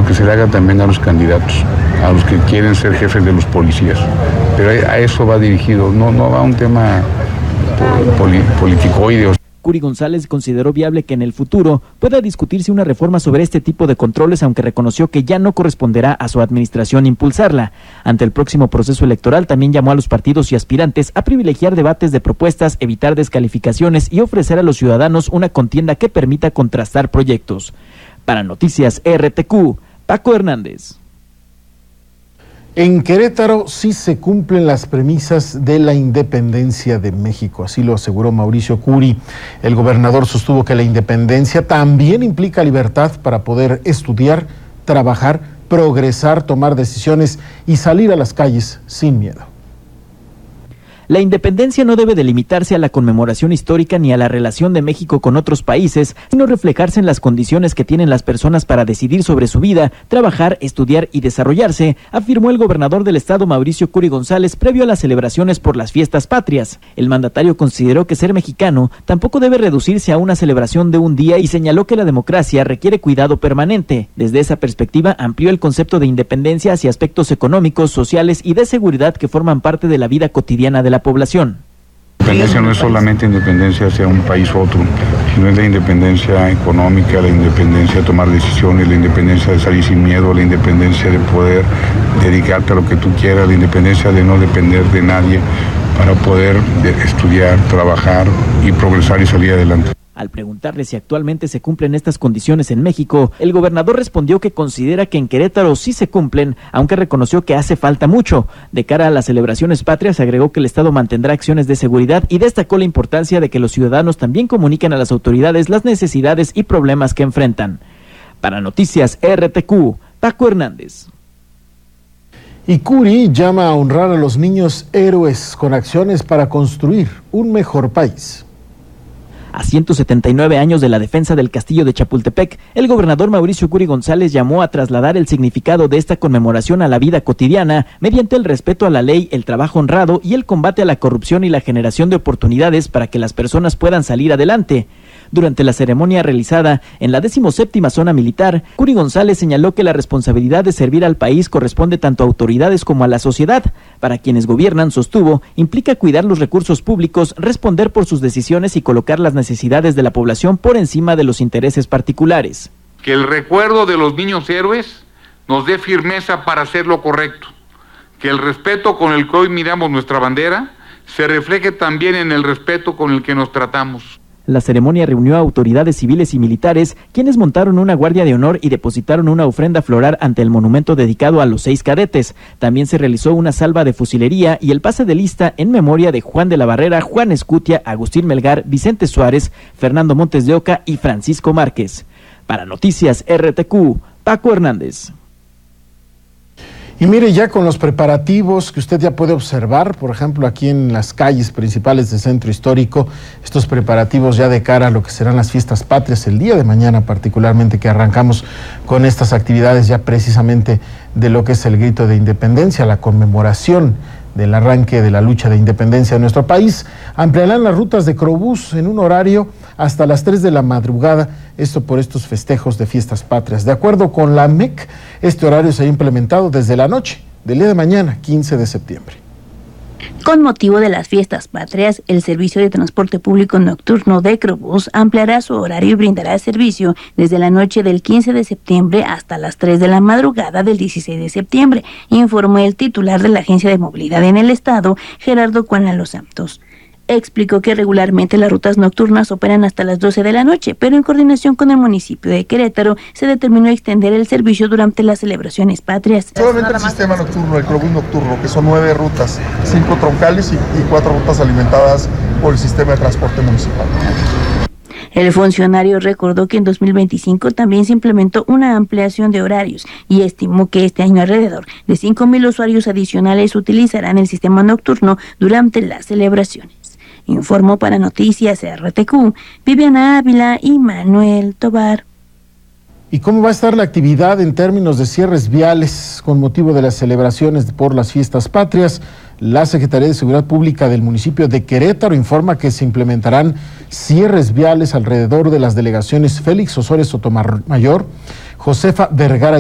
seguimiento que se le haga también a los candidatos, a los que quieren ser jefes de los policías. Pero a eso va dirigido, no va a un tema politicoide. Curi González consideró viable que en el futuro pueda discutirse una reforma sobre este tipo de controles, aunque reconoció que ya no corresponderá a su administración impulsarla. Ante el próximo proceso electoral, también llamó a los partidos y aspirantes a privilegiar debates de propuestas, evitar descalificaciones y ofrecer a los ciudadanos una contienda que permita contrastar proyectos. Para Noticias RTQ, Paco Hernández. En Querétaro sí se cumplen las premisas de la independencia de México, así lo aseguró Mauricio Curi. El gobernador sostuvo que la independencia también implica libertad para poder estudiar, trabajar, progresar, tomar decisiones y salir a las calles sin miedo. La independencia no debe delimitarse a la conmemoración histórica ni a la relación de México con otros países, sino reflejarse en las condiciones que tienen las personas para decidir sobre su vida, trabajar, estudiar y desarrollarse, afirmó el gobernador del estado Mauricio Curi González previo a las celebraciones por las fiestas patrias. El mandatario consideró que ser mexicano tampoco debe reducirse a una celebración de un día y señaló que la democracia requiere cuidado permanente. Desde esa perspectiva amplió el concepto de independencia hacia aspectos económicos, sociales y de seguridad que forman parte de la vida cotidiana de la población. La independencia no es solamente independencia hacia un país u otro, sino es la independencia económica, la independencia de tomar decisiones, la independencia de salir sin miedo, la independencia de poder dedicarte a lo que tú quieras, la independencia de no depender de nadie para poder estudiar, trabajar y progresar y salir adelante. Al preguntarle si actualmente se cumplen estas condiciones en México, el gobernador respondió que considera que en Querétaro sí se cumplen, aunque reconoció que hace falta mucho. De cara a las celebraciones patrias, agregó que el Estado mantendrá acciones de seguridad y destacó la importancia de que los ciudadanos también comuniquen a las autoridades las necesidades y problemas que enfrentan. Para Noticias RTQ, Paco Hernández. Y Curi llama a honrar a los niños héroes con acciones para construir un mejor país. A 179 años de la defensa del castillo de Chapultepec, el gobernador Mauricio Curi González llamó a trasladar el significado de esta conmemoración a la vida cotidiana mediante el respeto a la ley, el trabajo honrado y el combate a la corrupción y la generación de oportunidades para que las personas puedan salir adelante. Durante la ceremonia realizada en la 17ª zona militar, Curi González señaló que la responsabilidad de servir al país corresponde tanto a autoridades como a la sociedad. Para quienes gobiernan, sostuvo, implica cuidar los recursos públicos, responder por sus decisiones y colocar las necesidades de la población por encima de los intereses particulares. Que el recuerdo de los niños héroes nos dé firmeza para hacer lo correcto. Que el respeto con el que hoy miramos nuestra bandera se refleje también en el respeto con el que nos tratamos. La ceremonia reunió a autoridades civiles y militares, quienes montaron una guardia de honor y depositaron una ofrenda floral ante el monumento dedicado a los 6 cadetes. También se realizó una salva de fusilería y el pase de lista en memoria de Juan de la Barrera, Juan Escutia, Agustín Melgar, Vicente Suárez, Fernando Montes de Oca y Francisco Márquez. Para Noticias RTQ, Paco Hernández. Y mire, ya con los preparativos que usted ya puede observar, por ejemplo, aquí en las calles principales del centro histórico, estos preparativos ya de cara a lo que serán las fiestas patrias, el día de mañana particularmente, que arrancamos con estas actividades ya precisamente de lo que es el grito de independencia, la conmemoración del arranque de la lucha de independencia de nuestro país. Ampliarán las rutas de Crobús en un horario hasta las 3 de la madrugada, esto por estos festejos de fiestas patrias. De acuerdo con la MEC, este horario se ha implementado desde la noche del día de mañana, 15 de septiembre. Con motivo de las fiestas patrias, el servicio de transporte público nocturno de Crobús ampliará su horario y brindará servicio desde la noche del 15 de septiembre hasta las 3 de la madrugada del 16 de septiembre, informó el titular de la Agencia de Movilidad en el Estado, Gerardo Cuana Los Santos. Explicó que regularmente las rutas nocturnas operan hasta las 12 de la noche, pero en coordinación con el municipio de Querétaro se determinó extender el servicio durante las celebraciones patrias. Solamente el sistema nocturno, el Crobús nocturno, que son 9 rutas, 5 troncales y 4 rutas alimentadas por el sistema de transporte municipal. El funcionario recordó que en 2025 también se implementó una ampliación de horarios y estimó que este año alrededor de 5,000 usuarios adicionales utilizarán el sistema nocturno durante las celebraciones. Informó para Noticias RTQ, Viviana Ávila y Manuel Tobar. ¿Y cómo va a estar la actividad en términos de cierres viales con motivo de las celebraciones por las fiestas patrias? La Secretaría de Seguridad Pública del municipio de Querétaro informa que se implementarán cierres viales alrededor de las delegaciones Félix Osores Sotomayor, Josefa Vergara